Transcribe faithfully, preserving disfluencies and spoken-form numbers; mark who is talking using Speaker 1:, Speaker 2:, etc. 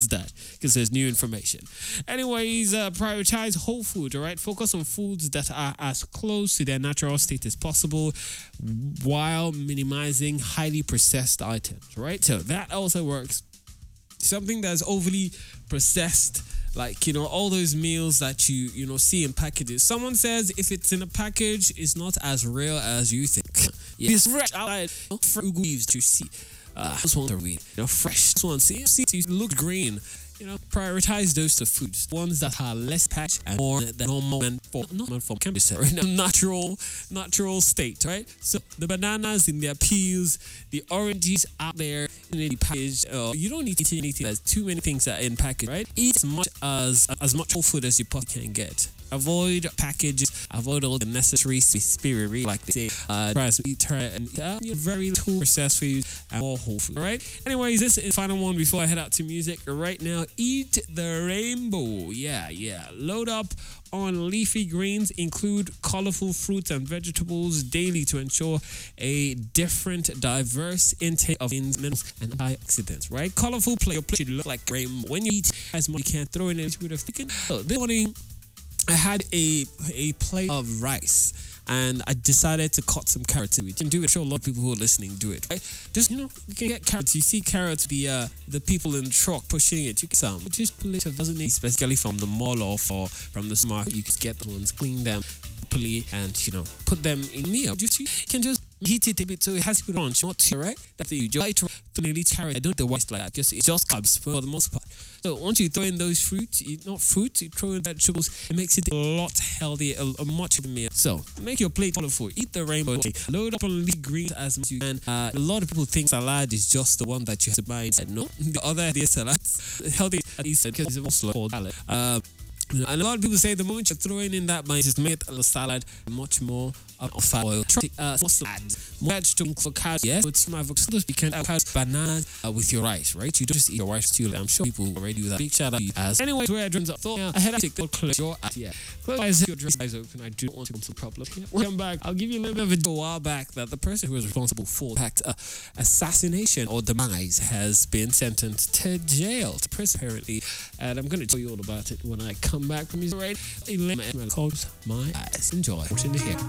Speaker 1: that because there's new information. Anyways, uh, prioritize whole food, all right? Focus on foods that are as close to their natural state as possible while minimizing highly processed items, right? So that also works. Something that's overly processed, like, you know, all those meals that you, you know, see in packages. Someone says if it's in a package, it's not as real as you think. Yeah. It's fresh outside. Fruit leaves to see. Uh, this one's are weed. You know, fresh. This one, see, see, see, look green. You know, prioritize those to foods. Ones that are less packed and more than normal and for normal form can be said right now. Natural, natural state, right? So the bananas in their peels, the oranges out there in the package. Uh, you don't need to eat anything. There's too many things that are in package, right? Eat as much as as much whole food as you possibly can get. Avoid packages. Avoid all the necessary spirit, like they say. Uh, try to eat and uh, very little processed food and more whole food. All right. Anyways, this is the final one before I head out to music. Right now, eat the rainbow. Yeah, yeah. Load up on leafy greens. Include colorful fruits and vegetables daily to ensure a different, diverse intake of minerals and antioxidants. Right. Colorful plate. Your plate should look like rainbow. When you eat as much you can, throw in a little bit of chicken. So this morning, I had a a plate of rice and I decided to cut some carrots in it. You can do it. I'm sure a lot of people who are listening do it, right? Just, you know, you can get carrots. You see carrots, the uh, the people in the truck pushing it. You can some. Just pull it. It doesn't need specifically from the mall or for, from the supermarket. You can get the ones, clean them properly and, you know, put them in a meal. Just, you can just heat it a bit so it has to be on, not too, right? That's it. You just to nearly carrot. I don't do the waste like that because it's just carbs for the most part. So once you throw in those fruits, you, not fruits, you throw in vegetables, it makes it a lot healthier, a, a much of a meal. So make your plate colorful. Eat the rainbow. Load up on leafy greens as much as you can. Uh, a lot of people think salad is just the one that you have to buy inside. No, the other healthy salads, healthy because it's also called salad. Uh, And a lot of people say the moment you're throwing in that might just make a salad much more of fat oil. Try uh, more salad, more vegetables for carbs. Yes, but some avocados you can have bananas uh, with your rice, right? You don't just eat your rice too. I'm sure people already do that. Big shout out to you as. Anyways, where I dreams up. I had to take close your eyes. Yeah, close your eyes open. I do not want to come to problem. When I'm back, I'll give you a little bit of a while back that the person who was responsible for the uh, assassination or demise has been sentenced to jail, to prison apparently, and I'm going to tell you all about it when I come back from his right. Close my eyes. Enjoy watching the hair.